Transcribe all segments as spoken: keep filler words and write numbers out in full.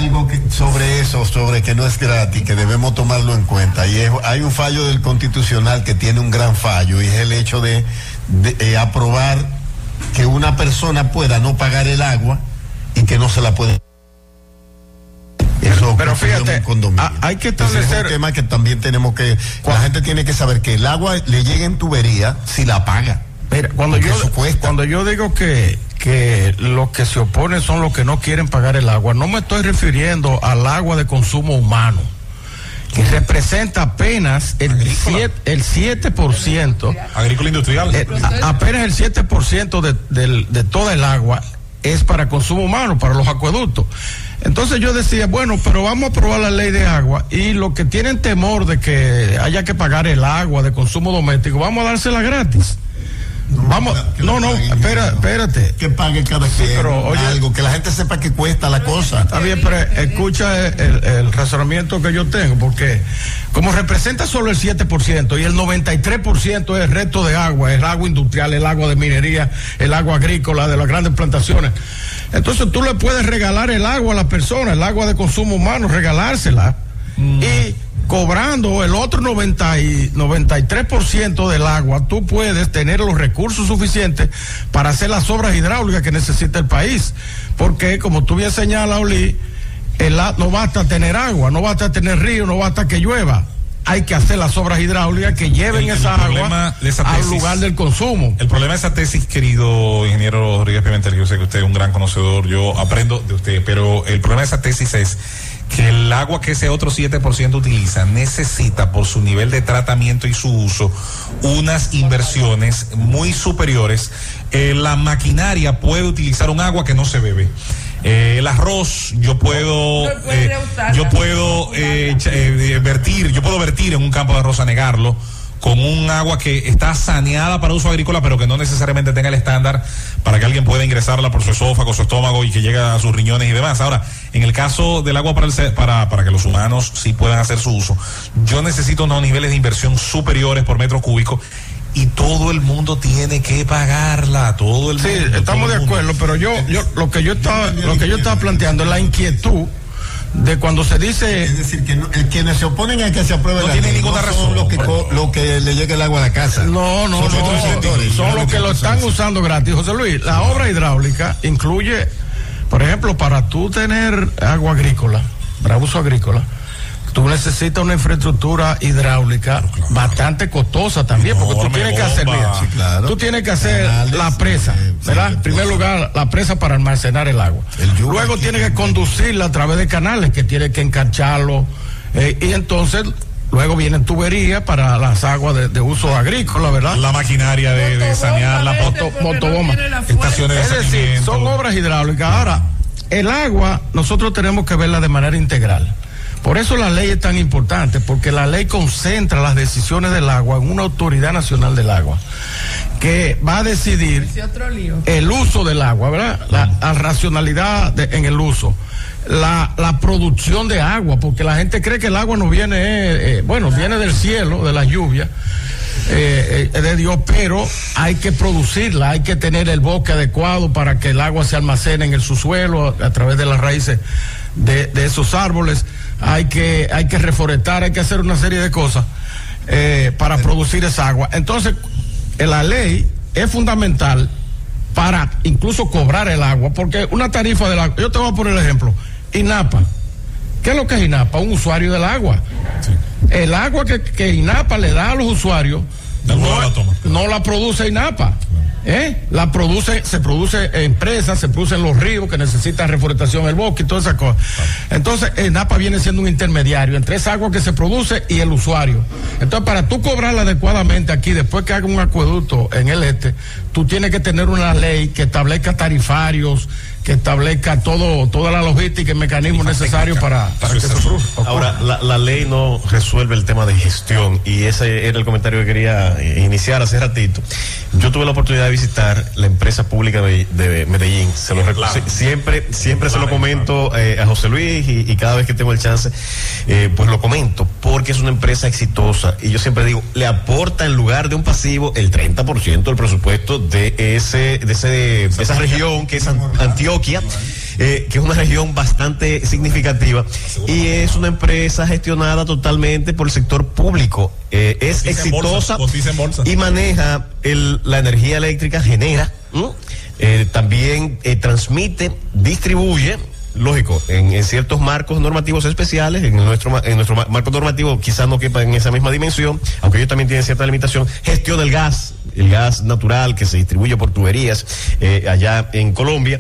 algo que, sobre eso, sobre que no es gratis, que debemos tomarlo en cuenta. Y es, hay un fallo del Constitucional que tiene un gran fallo, y es el hecho de, de eh, aprobar que una persona pueda no pagar el agua y que no se la puede. Eso, pero fíjate, a, hay que establecer es un tema que también tenemos que, la gente tiene que saber que el agua le llega en tubería si la paga. Mira, cuando yo cuando yo digo que que los que se oponen son los que no quieren pagar el agua, no me estoy refiriendo al agua de consumo humano, que representa apenas el siete, el siete por ciento agrícola industrial, eh, a, apenas el siete por ciento de, de, de toda el agua es para consumo humano, para los acueductos. Entonces yo decía, bueno, pero vamos a aprobar la ley de agua, y los que tienen temor de que haya que pagar el agua de consumo doméstico, vamos a dársela gratis. No, Vamos, que no, no, paguen, espera, no. espérate. Que pague cada sí, quien pero, oye, algo, que la gente sepa que cuesta la cosa. Está bien, pero escucha el, el razonamiento que yo tengo, porque como representa solo el siete por ciento y el noventa y tres por ciento es el resto de agua, el agua industrial, el agua de minería, el agua agrícola de las grandes plantaciones. Entonces tú le puedes regalar el agua a la persona, el agua de consumo humano, regalársela, mm. y cobrando el otro noventa y tres por ciento del agua, tú puedes tener los recursos suficientes para hacer las obras hidráulicas que necesita el país. Porque, como tú bien señalas, Oli, el, no basta tener agua, no basta tener río, no basta que llueva. Hay que hacer las obras hidráulicas que lleven el, esa el agua esa tesis, al lugar del consumo. El problema de esa tesis, querido ingeniero Rodríguez Pimentel, yo sé que usted es un gran conocedor, yo aprendo de usted, pero el problema de esa tesis es que el agua que ese otro siete por ciento utiliza necesita, por su nivel de tratamiento y su uso, unas inversiones muy superiores. Eh, la maquinaria puede utilizar un agua que no se bebe. Eh, el arroz, yo puedo, eh, yo puedo eh, eh, vertir, yo puedo vertir en un campo de arroz, anegarlo con un agua que está saneada para uso agrícola, pero que no necesariamente tenga el estándar para que alguien pueda ingresarla por su esófago, su estómago, y que llegue a sus riñones y demás. Ahora, en el caso del agua para, el, para, para que los humanos sí puedan hacer su uso, yo necesito unos niveles de inversión superiores por metro cúbico, y todo el mundo tiene que pagarla, todo el sí, mundo. Sí, estamos de acuerdo, mundo. Pero yo, yo, lo que yo estaba, lo que yo estaba planteando es la inquietud de cuando se dice, es decir, que no, el, quienes se oponen a que se apruebe no la tiene ley, ninguna no razón, son los que, co, lo que le llegue el agua a la casa. No, no, son, no, sectores, son los que lo están eso. usando gratis. José Luis, la obra hidráulica incluye, por ejemplo, para tú tener agua agrícola, para uso agrícola, tú necesitas una infraestructura hidráulica claro, claro, bastante costosa también, porque tú tienes bomba. que hacer, mira, sí, claro. tú tienes que hacer Canales, la presa, eh, ¿verdad? Sí, en primer lugar, la presa para almacenar el agua. El Luego tienes que conducirla a través de canales, que tienes que encancharlo, eh, y entonces luego vienen tuberías para las aguas de, de uso agrícola, ¿verdad? La maquinaria de, de sanear, la moto, motobomba, estaciones de Es decir, son obras hidráulicas. Ahora, el agua, nosotros tenemos que verla de manera integral. Por eso la ley es tan importante, porque la ley concentra las decisiones del agua en una autoridad nacional del agua, que va a decidir el uso del agua, ¿verdad? La, la racionalidad de, en el uso, la, la producción de agua, porque la gente cree que el agua no viene, eh, eh, bueno, viene del cielo, de la lluvia, eh, eh, de Dios, pero hay que producirla, hay que tener el bosque adecuado para que el agua se almacene en el subsuelo a, a través de las raíces de, de esos árboles. Hay que, hay que reforestar, hay que hacer una serie de cosas eh, para producir esa agua. Entonces, la ley es fundamental para incluso cobrar el agua, porque una tarifa del agua, yo te voy a poner el ejemplo, INAPA. ¿Qué es lo que es INAPA? Un usuario del agua. Sí. El agua que, que INAPA le da a los usuarios, no, la, toma. no la produce INAPA. ¿Eh? La produce, se produce en empresas, se produce en los ríos que necesitan reforestación del bosque y todas esas cosas. Entonces, el NAPA viene siendo un intermediario entre esa agua que se produce y el usuario. Entonces, para tú cobrarla adecuadamente aquí, después que haga un acueducto en el este, tú tienes que tener una ley que establezca tarifarios, que establezca todo, toda la logística y mecanismos necesarios para, para que se produzca. Ahora, la, la ley no resuelve el tema de gestión, y ese era el comentario que quería iniciar hace ratito. Yo tuve la oportunidad de visitar la empresa pública de, de Medellín. Se lo claro. Siempre, siempre claro, se lo comento claro. eh, a José Luis, y, y cada vez que tengo el chance, eh, pues lo comento, porque es una empresa exitosa, y yo siempre digo, le aporta en lugar de un pasivo el treinta por ciento del presupuesto de ese, de ese, de esa región que es Antioquia. eh, que es una región bastante significativa y es una empresa gestionada totalmente por el sector público. Eh, es exitosa y maneja el, la energía eléctrica, genera, eh, también eh, transmite, distribuye. Lógico, en, en ciertos marcos normativos especiales, en nuestro en nuestro marco normativo quizás no quepa en esa misma dimensión, aunque ellos también tienen cierta limitación, gestiona el gas, el gas natural que se distribuye por tuberías eh, allá en Colombia,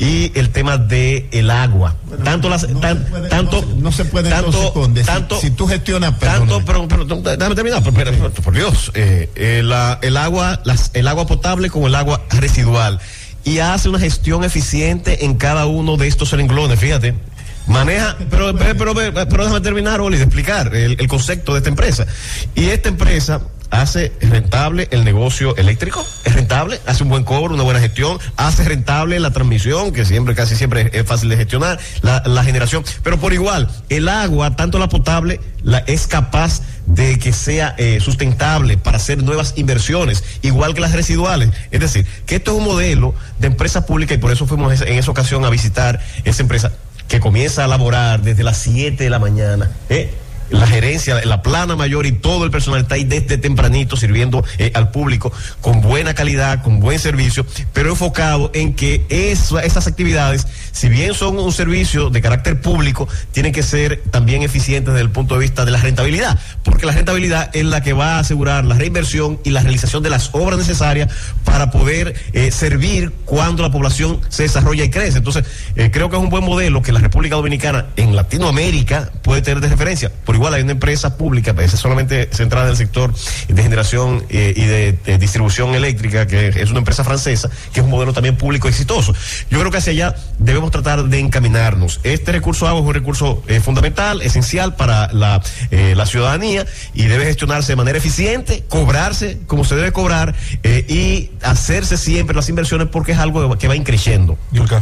y el tema de el agua. Bueno, tanto las no tan, se puede, tanto no se, no se puede tanto, con tanto si, si tú gestionas tanto pero, pero déjame terminar, por, por, por Dios, eh, eh, la, el agua las, el agua potable como el agua residual, y hace una gestión eficiente en cada uno de estos renglones, fíjate. Maneja, pero, pero, pero, pero déjame terminar, Oli, de explicar el, el concepto de esta empresa. Y esta empresa hace rentable el negocio eléctrico, es rentable, hace un buen cobro, una buena gestión, hace rentable la transmisión, que siempre, casi siempre es fácil de gestionar, la, la generación, pero por igual, el agua, tanto la potable, la, es capaz de que sea eh, sustentable para hacer nuevas inversiones, igual que las residuales. Es decir, que esto es un modelo de empresa pública, y por eso fuimos en esa ocasión a visitar esa empresa que comienza a laborar desde las siete de la mañana, ¿eh? La gerencia, la plana mayor y todo el personal está ahí desde tempranito sirviendo eh, al público con buena calidad, con buen servicio, pero enfocado en que eso, esas actividades, si bien son un servicio de carácter público, tienen que ser también eficientes desde el punto de vista de la rentabilidad, porque la rentabilidad es la que va a asegurar la reinversión y la realización de las obras necesarias para poder eh, servir cuando la población se desarrolla y crece. Entonces, eh, creo que es un buen modelo que la República Dominicana en Latinoamérica puede tener de referencia. Por igual hay una empresa pública, pero esa es solamente centrada en el sector de generación eh, y de, de distribución eléctrica, que es una empresa francesa, que es un modelo también público exitoso. Yo creo que hacia allá debemos tratar de encaminarnos. Este recurso agua es un recurso eh, fundamental, esencial para la, eh, la ciudadanía, y debe gestionarse de manera eficiente, cobrarse como se debe cobrar, eh, y hacerse siempre las inversiones, porque es algo que va increciendo. Yulka.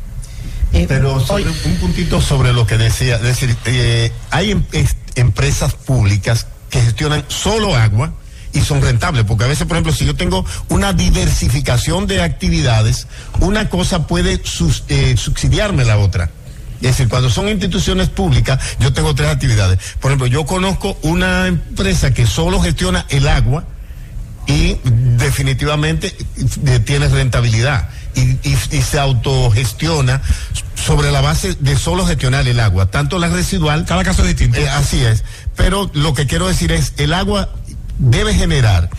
Eh, Pero sobre, hoy, un puntito sobre lo que decía, es decir, eh, hay em, es, empresas públicas que gestionan solo agua y son rentables, porque a veces, por ejemplo, si yo tengo una diversificación de actividades, una cosa puede sus, eh, subsidiarme la otra. Es decir, cuando son instituciones públicas, yo tengo tres actividades. Por ejemplo, yo conozco una empresa que solo gestiona el agua y definitivamente tiene rentabilidad. Y, y, y se autogestiona sobre la base de solo gestionar el agua, tanto la residual. Cada caso es distinto. Eh, así es. Pero lo que quiero decir es, el agua debe generar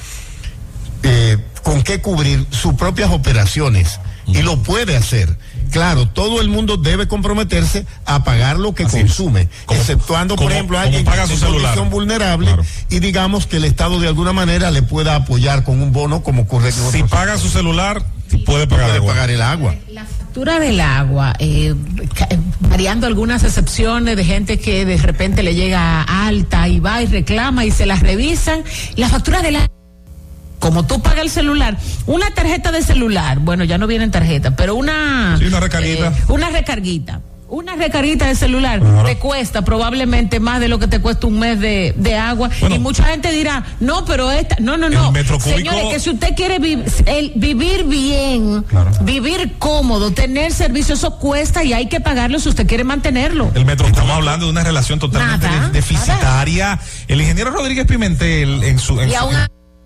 eh, con qué cubrir sus propias operaciones, mm. y lo puede hacer. Claro, todo el mundo debe comprometerse a pagar lo que Así consume, como, exceptuando, como, por ejemplo, a alguien en condición vulnerable, claro. Y digamos que el Estado de alguna manera le pueda apoyar con un bono, como ocurre con Si paga su celular, puede pagar, puede el, pagar el agua. La factura del agua, eh, variando algunas excepciones de gente que de repente le llega alta y va y reclama y se las revisan, la factura del agua, como tú pagas el celular, una tarjeta de celular, bueno, ya no vienen tarjetas, pero una... Sí, una recarguita. Eh, una recarguita. Una recarguita de celular Ahora. te cuesta probablemente más de lo que te cuesta un mes de, de agua. Bueno, y mucha gente dirá, no, pero esta, no, no, no. Señores, que si usted quiere vi, el, vivir bien, claro. vivir cómodo, tener servicio, eso cuesta y hay que pagarlo si usted quiere mantenerlo. El metro, estamos hablando de una relación totalmente nada, deficitaria. Nada. El ingeniero Rodríguez Pimentel en su... En y su, aún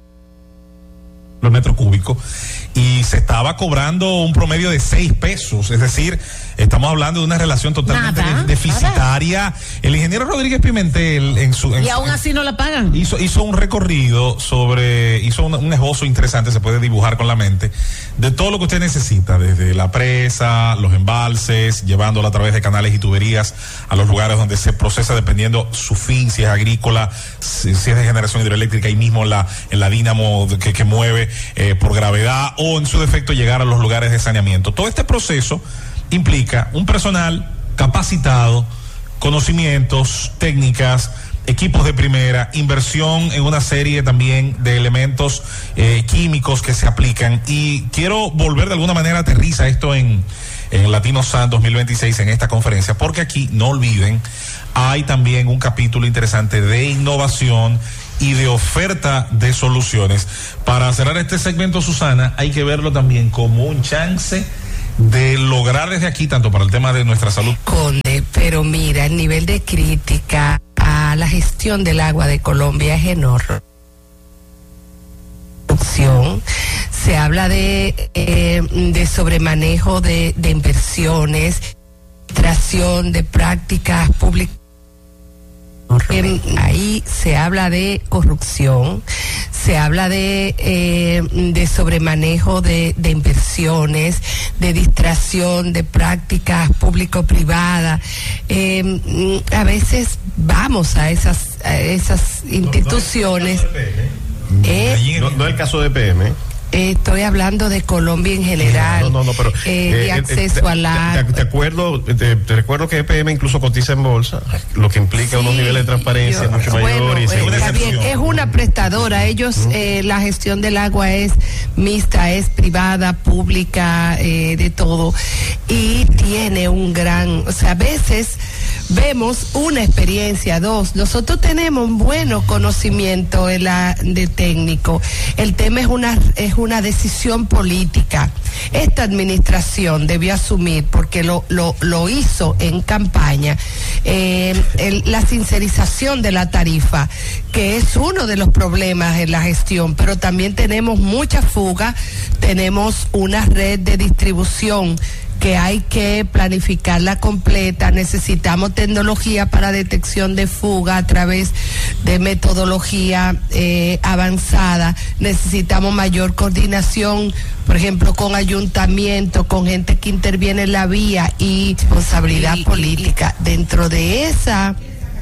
los metros cúbicos, y se estaba cobrando un promedio de seis pesos, es decir, estamos hablando de una relación totalmente nada, de, deficitaria. Nada. El ingeniero Rodríguez Pimentel en su... En y aún su, así no la pagan. Hizo, hizo un recorrido sobre, hizo un, un esbozo interesante, se puede dibujar con la mente, de todo lo que usted necesita, desde la presa, los embalses, llevándola a través de canales y tuberías a los lugares donde se procesa, dependiendo su fin, si es agrícola, si, si es de generación hidroeléctrica, ahí mismo en la, en la dínamo que, que mueve eh, por gravedad, o en su defecto llegar a los lugares de saneamiento. Todo este proceso implica un personal capacitado, conocimientos, técnicas, equipos de primera, inversión en una serie también de elementos eh, químicos que se aplican, y quiero volver de alguna manera, aterriza esto en, en Latino San dos mil veintiséis en esta conferencia, porque aquí, no olviden, hay también un capítulo interesante de innovación y de oferta de soluciones. Para cerrar este segmento, Susana, hay que verlo también como un chance de lograr desde aquí, tanto para el tema de nuestra salud. Conde, pero mira, el nivel de crítica a la gestión del agua de Colombia es enorme. Se habla de, eh, de sobremanejo de, de inversiones, administración de prácticas públicas. Eh, ahí se habla de corrupción, se habla de, eh, de sobremanejo de, de inversiones, de distracción de prácticas público-privadas. Eh, a veces vamos a esas, a esas instituciones. Eh, no, no es el caso de P M. Eh, estoy hablando de Colombia en general. No, no, no, pero eh, de eh, acceso eh, al agua. Te, te, te acuerdo, te, te recuerdo que E P M incluso cotiza en bolsa, lo que implica sí, unos niveles de transparencia yo, mucho bueno, mayores. Eh, está bien, es una prestadora. Ellos, uh-huh. eh, la gestión del agua es mixta, es privada, pública, eh, de todo, y tiene un gran, o sea, a veces vemos una experiencia, dos. Nosotros tenemos buenos conocimientos en la, de técnico. El tema es una es una decisión política. Esta administración debió asumir, porque lo lo, lo hizo en campaña, eh, el, la sincerización de la tarifa, que es uno de los problemas en la gestión, pero también tenemos mucha fuga, tenemos una red de distribución que hay que planificarla completa, necesitamos tecnología para detección de fuga a través de metodología eh, avanzada, necesitamos mayor coordinación, por ejemplo, con ayuntamientos, con gente que interviene en la vía y responsabilidad política. Dentro de esa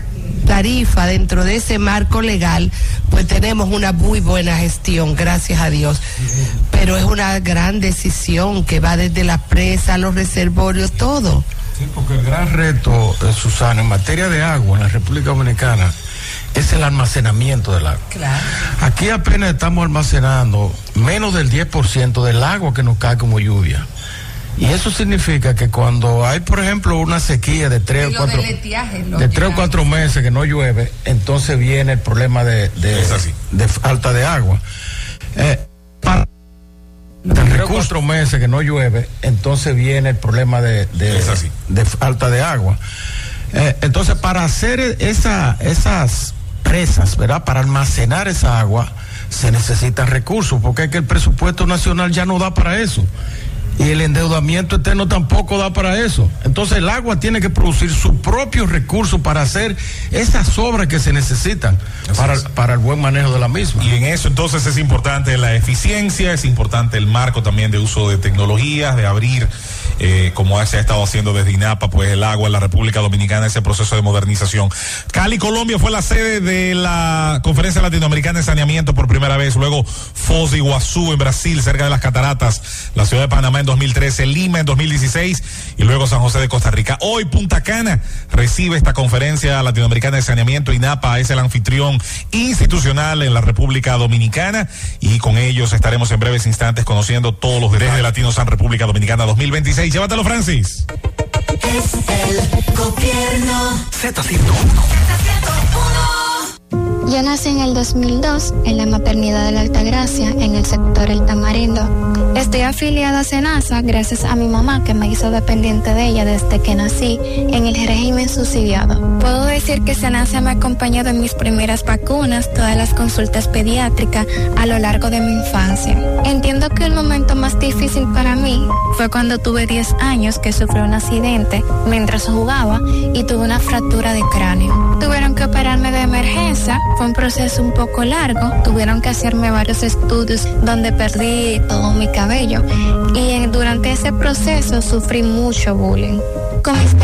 tarifa, dentro de ese marco legal, pues tenemos una muy buena gestión, gracias a Dios, pero es una gran decisión que va desde la presa, los reservorios, todo. Sí, porque el gran reto, eh, Susana, en materia de agua en la República Dominicana es el almacenamiento del agua. Claro. Aquí apenas estamos almacenando menos del diez por ciento del agua que nos cae como lluvia. Y eso significa que cuando hay, por ejemplo, una sequía de tres o cuatro de tres o cuatro meses que no llueve, entonces viene el problema de, de, de falta de agua. Eh, para de tres o cuatro meses que no llueve, entonces viene el problema de, de, de falta de agua. Eh, entonces, para hacer esa, esas presas, ¿verdad? Para almacenar esa agua, se necesitan recursos, porque es que el presupuesto nacional ya no da para eso. Y el endeudamiento externo tampoco da para eso. Entonces el agua tiene que producir sus propios recursos para hacer esas obras que se necesitan para, para el buen manejo de la misma. Y en eso entonces es importante la eficiencia, es importante el marco también de uso de tecnologías, de abrir, eh, como se ha estado haciendo desde INAPA, pues el agua en la República Dominicana, ese proceso de modernización. Cali, Colombia fue la sede de la Conferencia Latinoamericana de Saneamiento por primera vez, luego Foz de Iguazú en Brasil, cerca de las cataratas, la ciudad de Panamá en dos mil trece, Lima en dos mil dieciséis y luego San José de Costa Rica. Hoy Punta Cana recibe esta Conferencia Latinoamericana de Saneamiento. INAPA es el anfitrión institucional en la República Dominicana y con ellos estaremos en breves instantes conociendo todos los detalles de Latinosan República Dominicana dos mil veintiséis. Llévatelo, Francis. Es el gobierno. Z ciento uno. Yo nací en el dos mil dos en la maternidad de la Altagracia, en el sector El Tamarindo. Estoy afiliada a SENASA gracias a mi mamá, que me hizo dependiente de ella desde que nací en el régimen subsidiado. Puedo decir que SENASA me ha acompañado en mis primeras vacunas, todas las consultas pediátricas a lo largo de mi infancia. Entiendo que el momento más difícil para mí fue cuando tuve diez años, que sufrí un accidente mientras jugaba y tuve una fractura de cráneo. Tuvieron que operarme de emergencia. Fue un proceso un poco largo, tuvieron que hacerme varios estudios donde perdí todo mi cabello y durante ese proceso sufrí mucho bullying. Con mis